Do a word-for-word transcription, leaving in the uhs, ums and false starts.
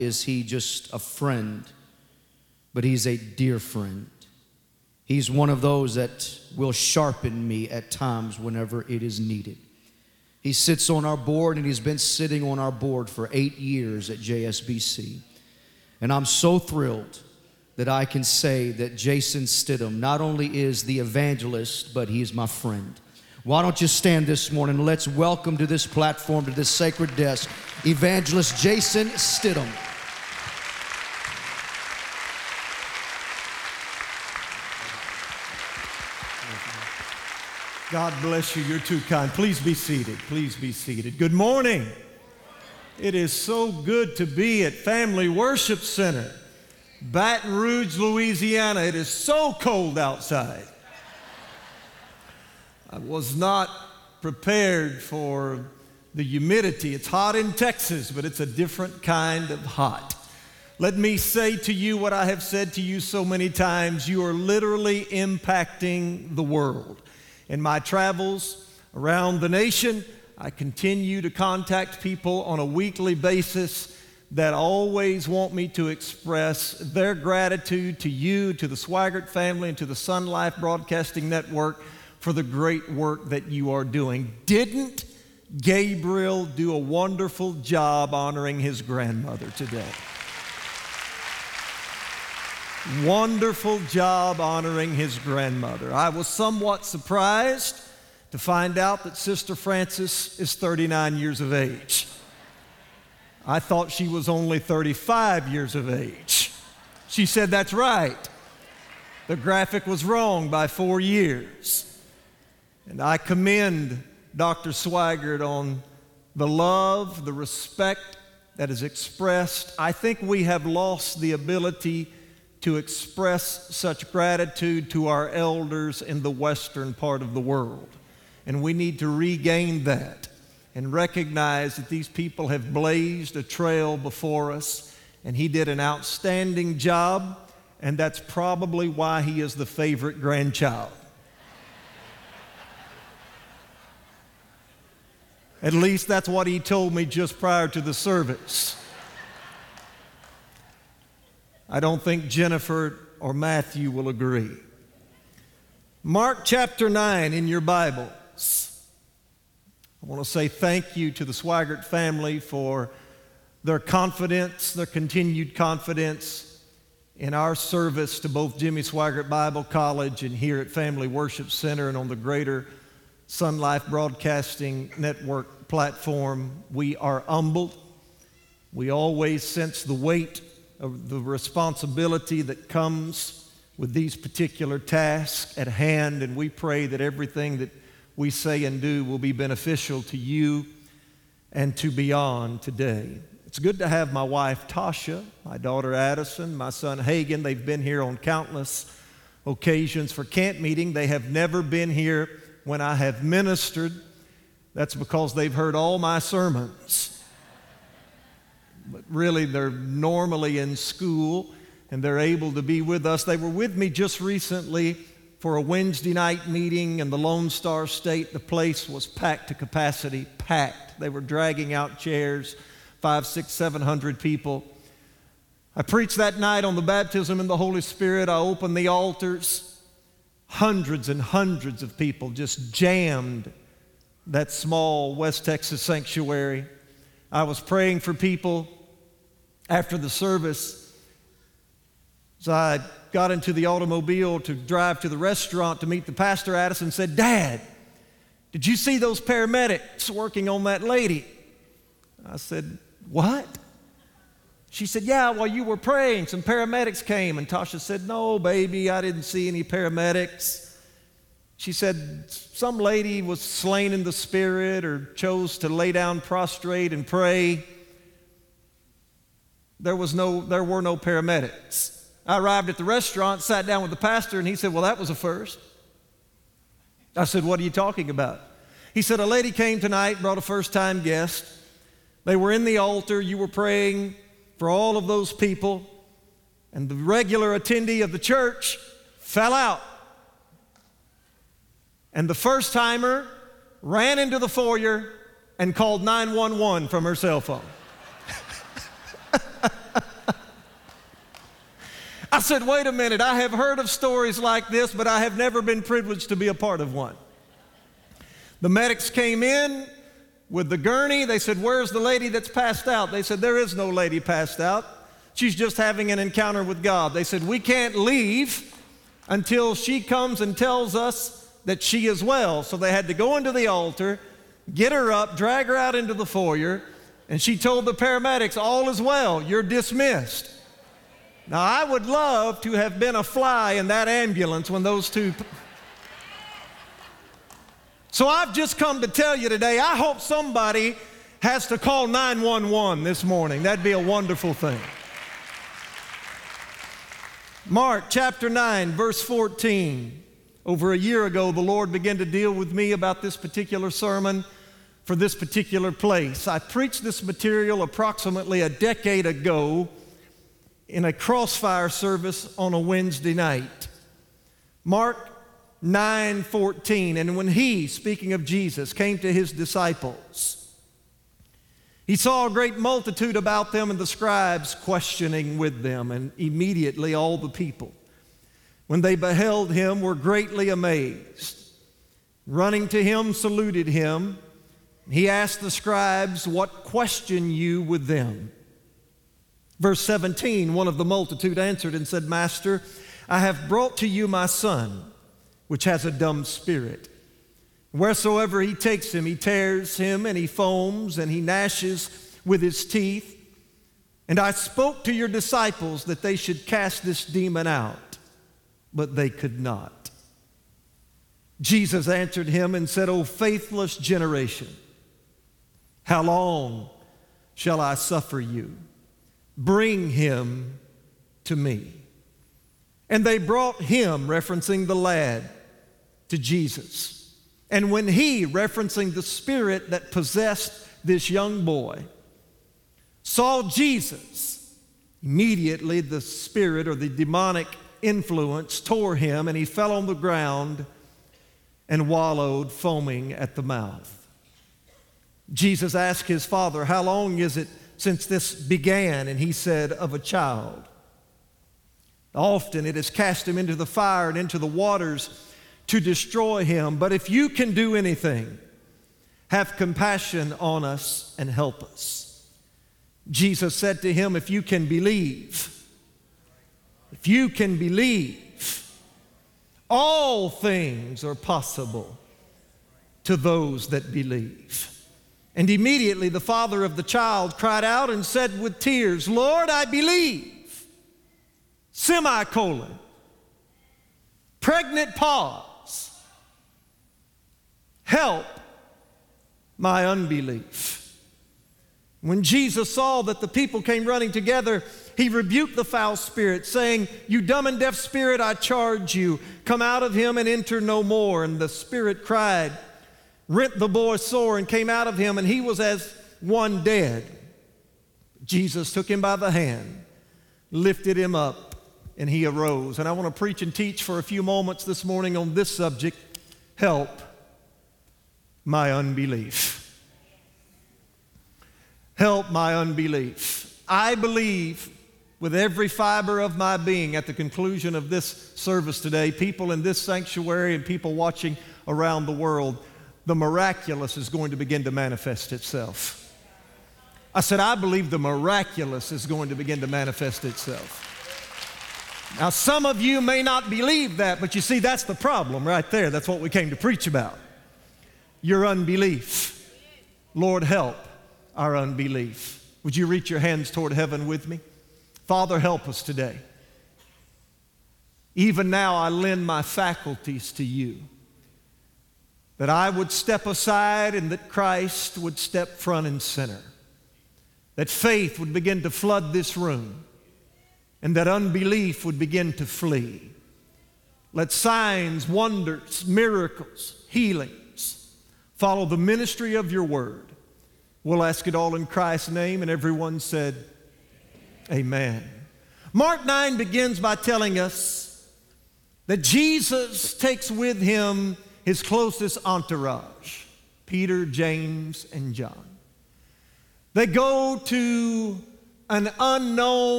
is he just a friend, but he's a dear friend. He's one of those that will sharpen me at times whenever it is needed. He sits on our board, and he's been sitting on our board for eight years at J S B C. And I'm so thrilled that I can say that Jason Stidham not only is the evangelist, but he is my friend. Why don't you stand this morning and let's welcome to this platform, to this sacred desk, Evangelist Jason Stidham. God bless you. You're too kind. Please be seated. Please be seated. Good morning. It is so good to be at Family Worship Center, Baton Rouge, Louisiana. It is so cold outside. I was not prepared for the humidity. It's hot in Texas, but it's a different kind of hot. Let me say to you what I have said to you so many times. You are literally impacting the world. In my travels around the nation, I continue to contact people on a weekly basis that always want me to express their gratitude to you, to the Swaggart family, and to the Sun Life Broadcasting Network for the great work that you are doing. Didn't Gabriel do a wonderful job honoring his grandmother today? Wonderful job honoring his grandmother. I was somewhat surprised to find out that Sister Frances is thirty-nine years of age. I thought she was only thirty-five years of age. She said, "That's right. The graphic was wrong by four years." And I commend Doctor Swaggart on the love, the respect that is expressed. I think we have lost the ability to express such gratitude to our elders in the western part of the world. And we need to regain that and recognize that these people have blazed a trail before us, and he did an outstanding job, and that's probably why he is the favorite grandchild. At least that's what he told me just prior to the service. I don't think Jennifer or Matthew will agree. Mark chapter nine in your Bibles. I want to say thank you to the Swaggart family for their confidence, their continued confidence in our service to both Jimmy Swaggart Bible College and here at Family Worship Center and on the greater Sun Life Broadcasting Network platform. We are humbled. We always sense the weight of the responsibility that comes with these particular tasks at hand, and we pray that everything that we say and do will be beneficial to you and to beyond today. It's good to have my wife Tasha, my daughter Addison, my son Hagen. They've been here on countless occasions for camp meeting. They have never been here when I have ministered. That's because they've heard all my sermons. But really, they're normally in school, and they're able to be with us. They were with me just recently for a Wednesday night meeting in the Lone Star State. The place was packed to capacity, packed. They were dragging out chairs, five, six, seven hundred people. I preached that night on the baptism in the Holy Spirit. I opened the altars. Hundreds and hundreds of people just jammed that small West Texas sanctuary. I was praying for people after the service. As I got into the automobile to drive to the restaurant to meet the pastor, Addison said, "Dad, did you see those paramedics working on that lady?" I said, "What?" She said, "Yeah, while you were praying, some paramedics came." And Tasha said, "No, baby, I didn't see any paramedics." She said, "Some lady was slain in the spirit or chose to lay down prostrate and pray. There was no, there were no paramedics." I arrived at the restaurant, sat down with the pastor, and he said, "Well, that was a first." I said, "What are you talking about?" He said, "A lady came tonight, brought a first-time guest. They were in the altar. You were praying for all of those people, and the regular attendee of the church fell out. And the first-timer ran into the foyer and called nine one one from her cell phone." said, wait a minute, I have heard of stories like this, but I have never been privileged to be a part of one. The medics came in with the gurney. They said, where's the lady that's passed out? They said, there is no lady passed out. She's just having an encounter with God. They said, we can't leave until she comes and tells us that she is well. So they had to go into the altar, get her up, drag her out into the foyer, and she told the paramedics, all is well, you're dismissed. Now, I would love to have been a fly in that ambulance when those two... So I've just come to tell you today, I hope somebody has to call nine one one this morning. That'd be a wonderful thing. Mark chapter nine, verse fourteen. Over a year ago, the Lord began to deal with me about this particular sermon for this particular place. I preached this material approximately a decade ago in a crossfire service on a Wednesday night. Mark nine fourteen, and when he, speaking of Jesus, came to his disciples, he saw a great multitude about them and the scribes questioning with them, and immediately all the people, when they beheld him, were greatly amazed. Running to him, saluted him. He asked the scribes, what question you with them? Verse seventeen, one of the multitude answered and said, Master, I have brought to you my son, which has a dumb spirit. Wheresoever he takes him, he tears him, and he foams, and he gnashes with his teeth. And I spoke to your disciples that they should cast this demon out, but they could not. Jesus answered him and said, O faithless generation, how long shall I suffer you? Bring him to me. And they brought him, referencing the lad, to Jesus. And when he, referencing the spirit that possessed this young boy, saw Jesus, immediately the spirit or the demonic influence tore him, and he fell on the ground and wallowed, foaming at the mouth. Jesus asked his father, how long is it since this began? And he said, of a child. Often it has cast him into the fire and into the waters to destroy him. But if you can do anything, have compassion on us and help us. Jesus said to him, if you can believe, if you can believe, all things are possible to those that believe. And immediately the father of the child cried out and said with tears, Lord, I believe. Semicolon. Pregnant pause. Help my unbelief. When Jesus saw that the people came running together, he rebuked the foul spirit, saying, you dumb and deaf spirit, I charge you, come out of him and enter no more. And the spirit cried, rent the boy sore, and came out of him, and he was as one dead. Jesus took him by the hand, lifted him up, and he arose. And I want to preach and teach for a few moments this morning on this subject, help my unbelief. Help my unbelief. I believe with every fiber of my being at the conclusion of this service today, people in this sanctuary and people watching around the world, the miraculous is going to begin to manifest itself. I said, I believe the miraculous is going to begin to manifest itself. Now, some of you may not believe that, but you see, that's the problem right there. That's what we came to preach about. Your unbelief. Lord, help our unbelief. Would you reach your hands toward heaven with me? Father, help us today. Even now, I lend my faculties to you, that I would step aside and that Christ would step front and center, that faith would begin to flood this room, and that unbelief would begin to flee. Let signs, wonders, miracles, healings follow the ministry of your word. We'll ask it all in Christ's name, and everyone said, amen. Mark nine begins by telling us that Jesus takes with him his closest entourage, Peter, James, and John. They go to an unknown